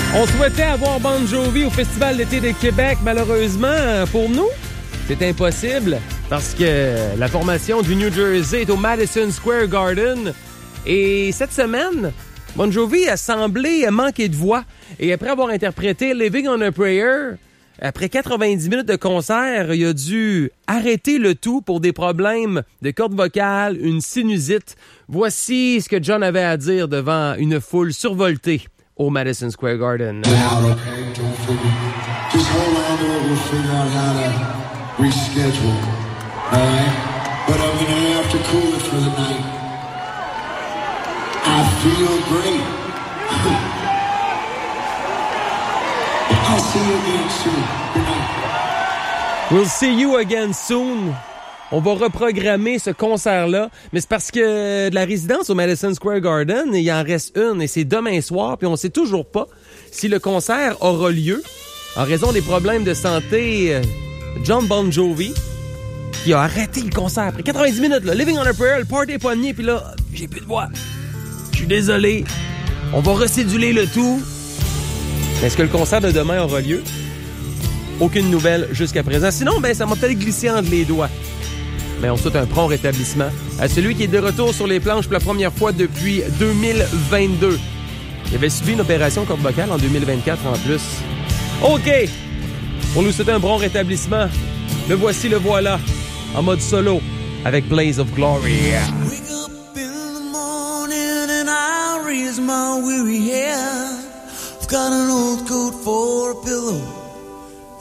On souhaitait avoir Bon Jovi au Festival d'été de Québec. Malheureusement, pour nous, c'est impossible parce que la formation du New Jersey est au Madison Square Garden. Et cette semaine, Bon Jovi a semblé manquer de voix. Et après avoir interprété Living on a Prayer, après 90 minutes de concert, il a dû arrêter le tout pour des problèmes de cordes vocales, une sinusite. Voici ce que John avait à dire devant une foule survoltée au Madison Square Garden. Just hold on to it, we'll figure out how to reschedule. All right? But I'm going to have to cool it for the night. I feel great. I'll see you again soon. Good night. We'll see you again soon. On va reprogrammer ce concert-là, mais c'est parce que de la résidence au Madison Square Garden, il en reste une et c'est demain soir, puis on sait toujours pas si le concert aura lieu en raison des problèmes de santé. John Bon Jovi, qui a arrêté le concert après 90 minutes, là, Living on a Prayer, le party est poigné, puis là, j'ai plus de voix. Je suis désolé. On va recéduler le tout. Est-ce que le concert de demain aura lieu? Aucune nouvelle jusqu'à présent. Sinon, ça m'a peut-être glissé entre les doigts. Mais on souhaite un prompt rétablissement à celui qui est de retour sur les planches pour la première fois depuis 2022. Il avait subi une opération corde vocale en 2024 en plus. OK! Pour nous souhaiter un prompt rétablissement, le voici, le voilà, en mode solo, avec Blaze of Glory. Wake up in the morning and I raise my weary head. I've got an old coat for a pillow